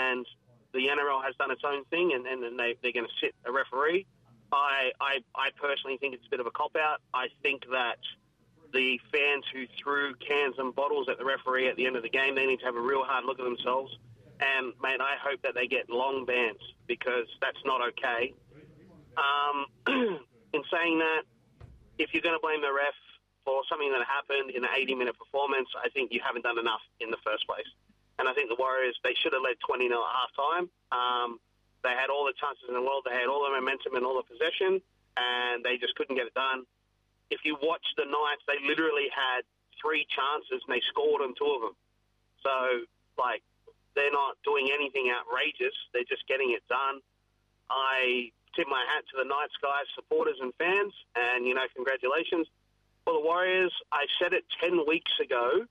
and the NRL has done its own thing, and they're going to sit a referee. I personally think it's a bit of a cop-out. I think that the fans who threw cans and bottles at the referee at the end of the game, they need to have a real hard look at themselves. And, mate, I hope that they get long bans because that's not okay. In saying that, if you're going to blame the ref for something that happened in an 80-minute performance, I think you haven't done enough in the first place. And I think the Warriors, they should have led 20-0 at halftime. They had all the chances in the world. They had all the momentum and all the possession, and they just couldn't get it done. If you watch the Knights, they literally had 3 chances, and they scored on 2 of them. So, like, they're not doing anything outrageous. They're just getting it done. I tip my hat to the Knights guys, supporters and fans, and, congratulations. For the Warriors, I said it 10 weeks ago.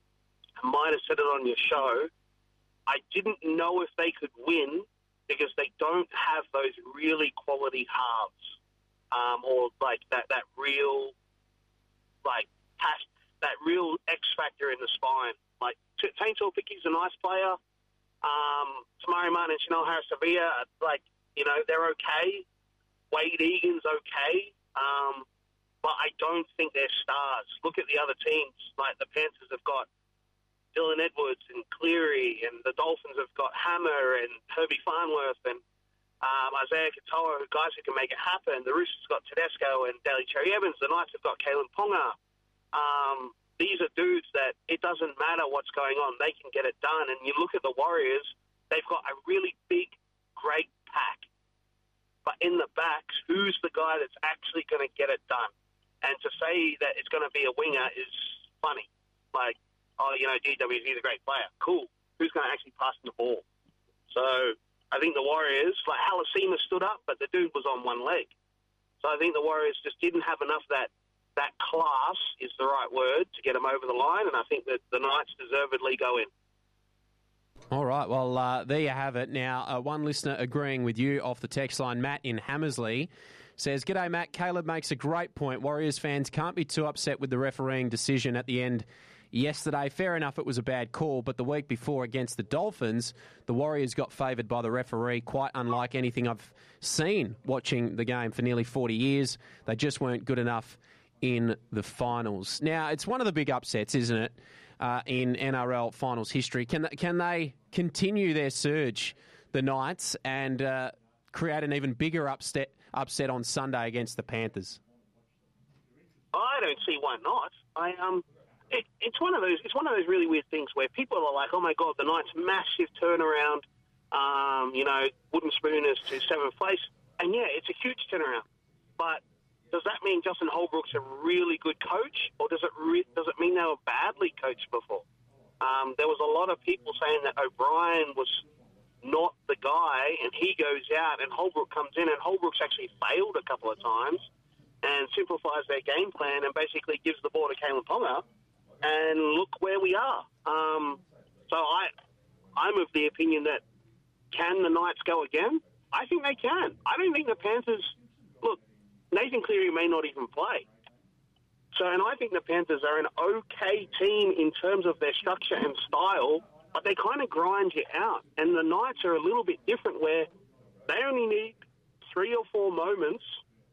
I might have said it on your show. I didn't know if they could win because they don't have those really quality halves, or like that real, like that real X factor in the spine. Like Taine Tuaupike's a nice player. Tamari Martin and Chanel Harris-Sevilla, they're okay. Wade Egan's okay. But I don't think they're stars. Look at the other teams. Like the Panthers have got Dylan Edwards and Cleary, and the Dolphins have got Hammer and Herbie Farnworth and Isaiah Katoa, guys who can make it happen. The Roosters got Tedesco and Daly Cherry Evans. The Knights have got Kalen Ponga. These are dudes that it doesn't matter what's going on. They can get it done. And you look at the Warriors, they've got a really big, great pack. But in the backs, who's the guy that's actually going to get it done? And to say that it's going to be a winger is funny. Like, GW's a great player. Cool. Who's going to actually pass the ball? So I think the Warriors, like Halasima stood up, but the dude was on one leg. So I think the Warriors just didn't have enough that class is the right word to get them over the line, and I think that the Knights deservedly go in. All right, well, there you have it. Now, one listener agreeing with you off the text line, Matt in Hammersley, says, "G'day, Matt. Caleb makes a great point. Warriors fans can't be too upset with the refereeing decision at the end yesterday. Fair enough, it was a bad call, but the week before against the Dolphins, the Warriors got favoured by the referee, quite unlike anything I've seen watching the game for nearly 40 years. They just weren't good enough in the finals." Now, it's one of the big upsets, isn't it, in NRL finals history. Can they continue their surge, the Knights, and create an even bigger upset on Sunday against the Panthers? I don't see why not. It's one of those really weird things where people are like, "Oh my God, the Knights massive turnaround, wooden spooners to 7th place," and yeah, it's a huge turnaround. But does that mean Justin Holbrook's a really good coach, or does it mean they were badly coached before? There was a lot of people saying that O'Brien was not the guy, and he goes out, and Holbrook comes in, and Holbrook's actually failed a couple of times and simplifies their game plan and basically gives the ball to Kalen Ponga, and look where we are. So I'm of the opinion that can the Knights go again? I think they can. I don't think the Panthers... Look, Nathan Cleary may not even play. And I think the Panthers are an okay team in terms of their structure and style, but they kind of grind you out. And the Knights are a little bit different where they only need 3 or 4 moments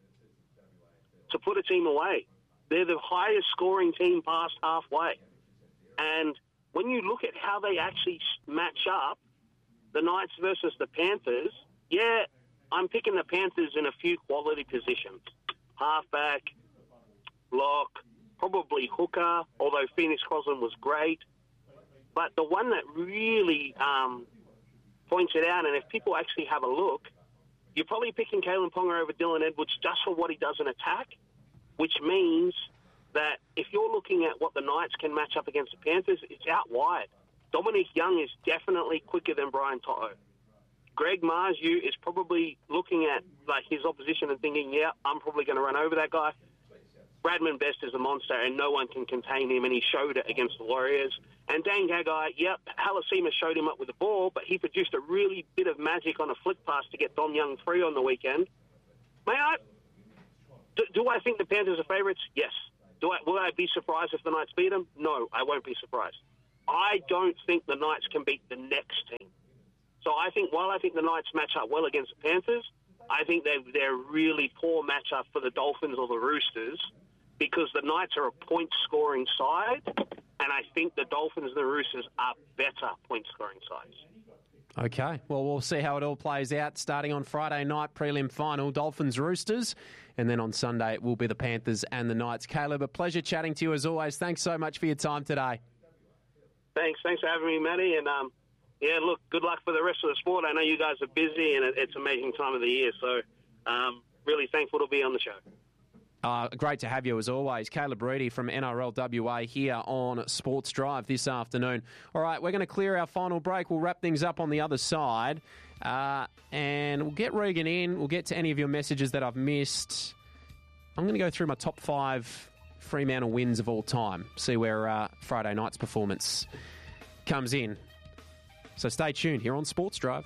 to put a team away. They're the highest scoring team past halfway. And when you look at how they actually match up, the Knights versus the Panthers, yeah, I'm picking the Panthers in a few quality positions. Halfback, lock, probably hooker, although Phoenix Crosland was great. But the one that really points it out, and if people actually have a look, you're probably picking Kalen Ponga over Dylan Edwards just for what he does in attack, which means that if you're looking at what the Knights can match up against the Panthers, it's out wide. Dominic Young is definitely quicker than Brian To'o. Greg Marju is probably looking at his opposition and thinking, yeah, I'm probably going to run over that guy. Bradman Best is a monster and no one can contain him, and he showed it against the Warriors. And Dan Gagai, yep, Halasima showed him up with the ball, but he produced a really bit of magic on a flick pass to get Dom Young free on the weekend. Do I think the Panthers are favourites? Yes. Will I be surprised if the Knights beat them? No, I won't be surprised. I don't think the Knights can beat the next team. So I think the Knights match up well against the Panthers, I think they're a really poor matchup for the Dolphins or the Roosters, because the Knights are a point-scoring side, and I think the Dolphins and the Roosters are better point-scoring sides. Okay, well, we'll see how it all plays out starting on Friday night, prelim final, Dolphins-Roosters, and then on Sunday it will be the Panthers and the Knights. Caleb, a pleasure chatting to you as always. Thanks so much for your time today. Thanks for having me, Matty, and look, good luck for the rest of the sport. I know you guys are busy, and it's an amazing time of the year, so really thankful to be on the show. Great to have you as always. Caleb Reedy from NRL WA here on Sports Drive this afternoon. All right, we're going to clear our final break. We'll wrap things up on the other side. And we'll get Regan in. We'll get to any of your messages that I've missed. I'm going to go through my top 5 Fremantle wins of all time. See where Friday night's performance comes in. So stay tuned here on Sports Drive.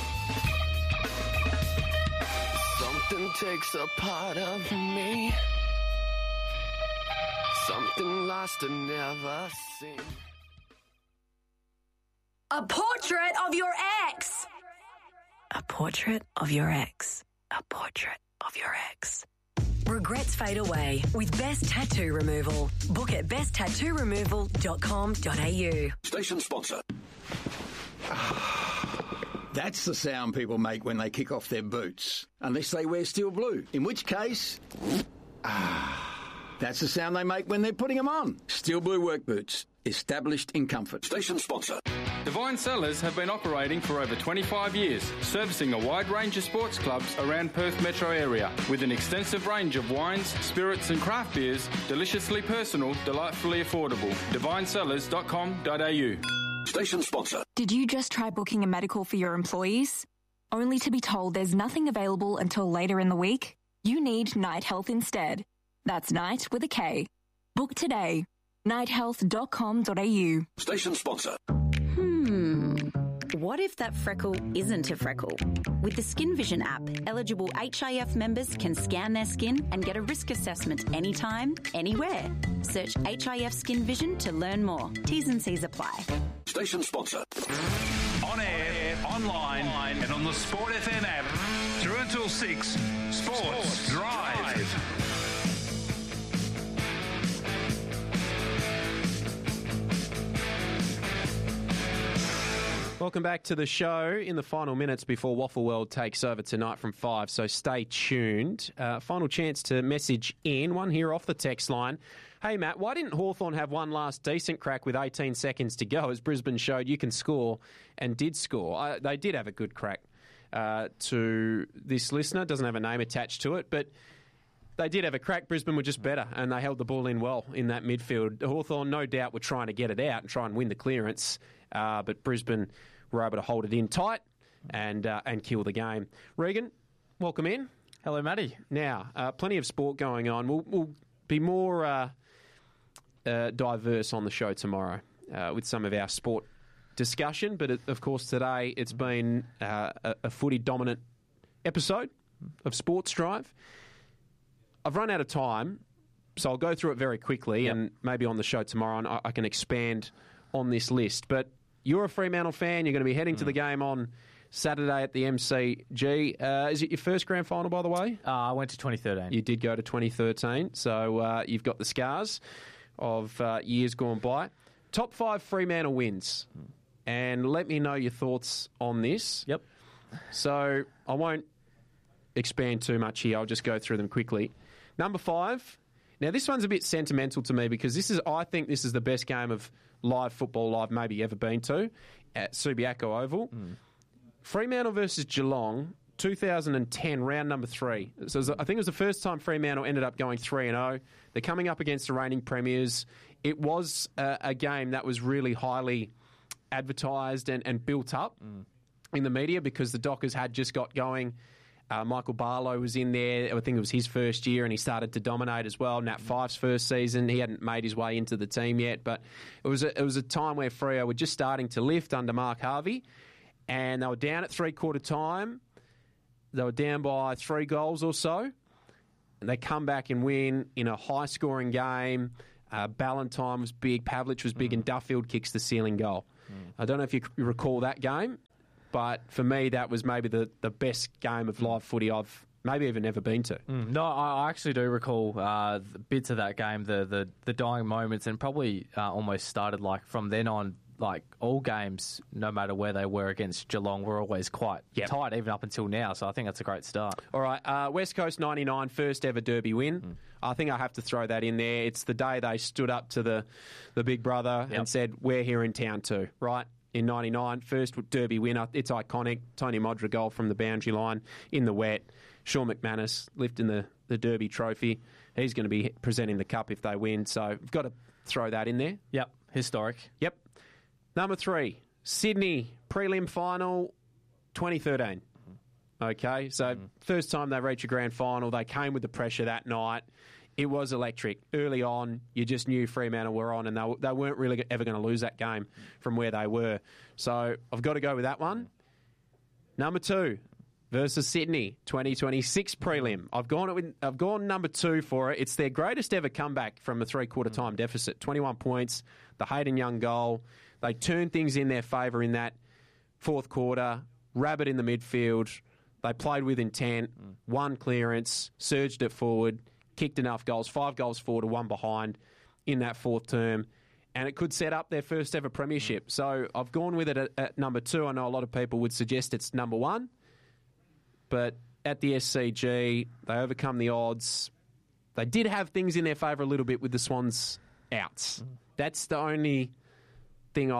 Something takes a part of me. Something lost and never seen. A portrait of your ex. A portrait of your ex. A portrait of your ex. Regrets fade away with Best Tattoo Removal. Book at besttattooremoval.com.au. Station sponsor. That's the sound people make when they kick off their boots. Unless they wear steel blue. In which case... that's the sound they make when they're putting them on. Steel blue work boots. Established in comfort. Station sponsor. Divine Cellars have been operating for over 25 years, servicing a wide range of sports clubs around Perth metro area, with an extensive range of wines, spirits and craft beers, deliciously personal, delightfully affordable. divinecellars.com.au. Station sponsor. Did you just try booking a medical for your employees? Only to be told there's nothing available until later in the week? You need Night Health instead. That's Night with a K. Book today. nighthealth.com.au. Station sponsor. What if that freckle isn't a freckle? With the Skin Vision app, eligible HIF members can scan their skin and get a risk assessment anytime, anywhere. Search HIF Skin Vision to learn more. T's and C's apply. Station sponsor. On air, online, and on the Sport FM app. Through until 6, Sports Drive. Welcome back to the show in the final minutes before Waffle World takes over tonight from 5, so stay tuned. Final chance to message in, one here off the text line. Hey, Matt, why didn't Hawthorn have one last decent crack with 18 seconds to go, as Brisbane showed you can score and did score? They did have a good crack to this listener. Doesn't have a name attached to it, but they did have a crack. Brisbane were just better, and they held the ball in well in that midfield. Hawthorn, no doubt, were trying to get it out and try and win the clearance, but Brisbane were able to hold it in tight and kill the game. Regan, welcome in. Hello, Matty. Now, plenty of sport going on. We'll be more diverse on the show tomorrow with some of our sport discussion, but of course today it's been a footy-dominant episode of Sports Drive. I've run out of time, so I'll go through it very quickly, and maybe on the show tomorrow and I can expand on this list. But you're a Fremantle fan. You're going to be heading to the game on Saturday at the MCG. Is it your first grand final, by the way? I went to 2013. You did go to 2013, so you've got the scars of years gone by. Top 5 Fremantle wins, and let me know your thoughts on this. Yep. So I won't expand too much here. I'll just go through them quickly. Number 5. Now, this one's a bit sentimental to me because I think this is the best game of live football I've maybe ever been to at Subiaco Oval. Fremantle versus Geelong, 2010, round number 3. So I think it was the first time Fremantle ended up going 3-0. They're coming up against the reigning premiers. It was a game that was really highly advertised and built up in the media because the Dockers had just got going. Michael Barlow was in there. I think it was his first year, and he started to dominate as well. Nat Fyfe's first season, he hadn't made his way into the team yet, but it was a time where Freo were just starting to lift under Mark Harvey, and they were down at three-quarter time. They were down by 3 goals or so, and they come back and win in a high-scoring game. Ballantyne was big, Pavlich was big, and Duffield kicks the ceiling goal. I don't know if you recall that game. But for me, that was maybe the best game of live footy I've maybe even ever been to. No, I actually do recall bits of that game, the dying moments, and probably almost started like from then on. Like all games, no matter where they were against Geelong, were always quite tight, even up until now. So I think that's a great start. All right, West Coast 99, first ever Derby win. I think I have to throw that in there. It's the day they stood up to the big brother and said, we're here in town too, right? In 99, first Derby winner. It's iconic. Tony Modra goal from the boundary line in the wet. Sean McManus lifting the Derby trophy. He's going to be presenting the cup if they win. So we've got to throw that in there. Yep, historic. Yep. Number 3, Sydney prelim final 2013. Okay, so first time they reached a grand final. They came with the pressure that night. It was electric. Early on, you just knew Fremantle were on, and they weren't really ever going to lose that game from where they were. So I've got to go with that one. Number 2 versus Sydney 2026 prelim. I've gone number 2 for it. It's their greatest ever comeback from a 3/4 time deficit. 21 points, the Hayden Young goal. They turned things in their favour in that fourth quarter. Rabbit in the midfield. They played with intent, one clearance, surged it forward, kicked enough goals, 5 goals forward, 1 behind in that fourth term. And it could set up their first ever premiership. So I've gone with it at number 2. I know a lot of people would suggest it's number 1. But at the SCG, they overcome the odds. They did have things in their favour a little bit with the Swans outs. That's the only thing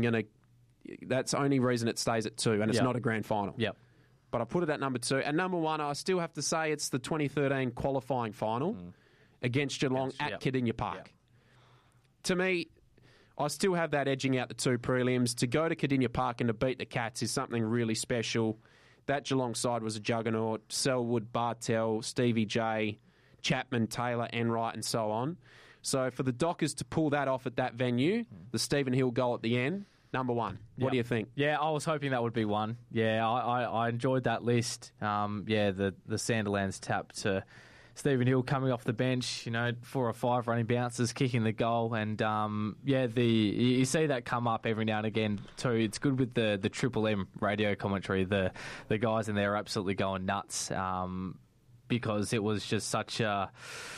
that's the only reason it stays at 2, and it's not a grand final. Yep. But I put it at number 2. And number 1, I still have to say it's the 2013 qualifying final against Geelong at Cardinia Park. Yep. To me, I still have that edging out the 2 prelims. To go to Cardinia Park and to beat the Cats is something really special. That Geelong side was a juggernaut. Selwood, Bartell, Stevie J, Chapman, Taylor, Enright, and so on. So for the Dockers to pull that off at that venue, the Stephen Hill goal at the end, number 1. What do you think? Yeah, I was hoping that would be 1. Yeah, I enjoyed that list. The Sandilands tap to Stephen Hill coming off the bench, 4 or 5 running bounces, kicking the goal. And, you see that come up every now and again too. It's good with the Triple M radio commentary. The guys in there are absolutely going nuts because it was just such a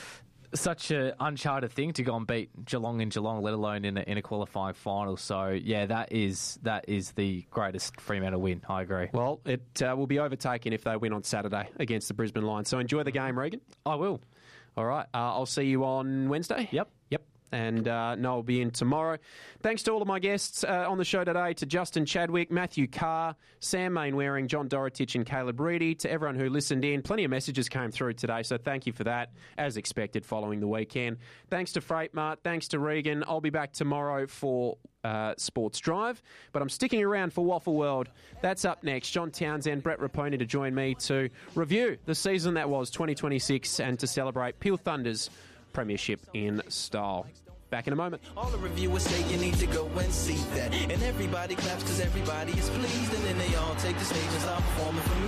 uncharted thing to go and beat Geelong in Geelong, let alone in a qualifying final. So yeah, that is the greatest Fremantle win. I agree. Well, it will be overtaken if they win on Saturday against the Brisbane Lions. So enjoy the game, Regan. I will. All right. I'll see you on Wednesday. Yep. And Noel will be in tomorrow. Thanks to all of my guests on the show today, to Justin Chadwick, Matthew Carr, Sam Mainwaring, John Dorotich and Caleb Reedy, to everyone who listened in. Plenty of messages came through today, so thank you for that, as expected following the weekend. Thanks to Freight Mart, thanks to Regan. I'll be back tomorrow for Sports Drive, but I'm sticking around for Waffle World. That's up next. John Townsend, Brett Raponi to join me to review the season that was 2026 and to celebrate Peel Thunder's premiership in style. Back in a moment. All the reviewers say you need to go and see that. And everybody claps because everybody is pleased. And then they all take the stage and start performing for me.